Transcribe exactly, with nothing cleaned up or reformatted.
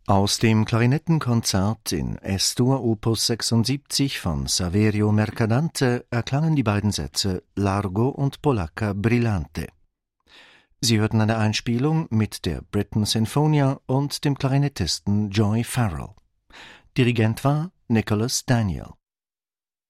Aus dem Klarinettenkonzert in Es-Dur Opus sechsundsiebzig von Saverio Mercadante erklangen die beiden Sätze Largo und Polacca Brillante. Sie hörten eine Einspielung mit der Britten Sinfonia und dem Klarinettisten Joy Farrell. Dirigent war Nicholas Daniel.